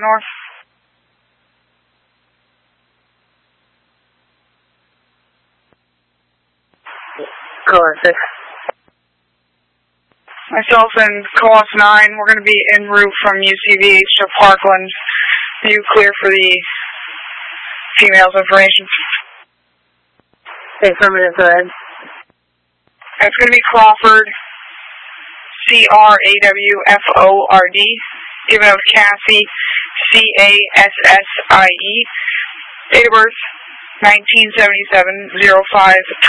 North. Car 6. Myself and Co-op 9, we're going to be en route from UCVH to Parkland. Are you clear for the females' information? Affirmative, go ahead. It's going to be Crawford, C-R-A-W-F-O-R-D, given out Cassie, C-A-S-S-I-E, date of birth, 1977-05-12.